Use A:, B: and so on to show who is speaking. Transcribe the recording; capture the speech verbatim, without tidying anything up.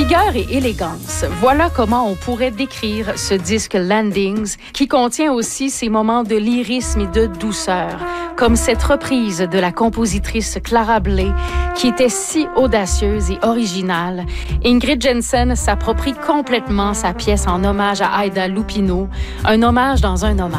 A: Rigueur et élégance, voilà comment on pourrait décrire ce disque Landings, qui contient aussi ces moments de lyrisme et de douceur, comme cette reprise de la compositrice Clara Bley, qui était si audacieuse et originale. Ingrid Jensen s'approprie complètement sa pièce en hommage à Aida Lupino, un hommage dans un hommage.